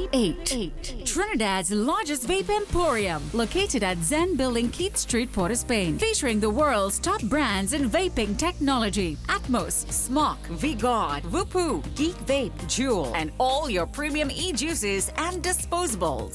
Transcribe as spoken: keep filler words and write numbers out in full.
eight. Trinidad's largest vape emporium, located at Zen Building, Keith Street, Port of Spain, featuring the world's top brands in vaping technology: Atmos, Smok, V-God, Whoopoo, Geek Vape, Juul, and all your premium e-juices and disposables.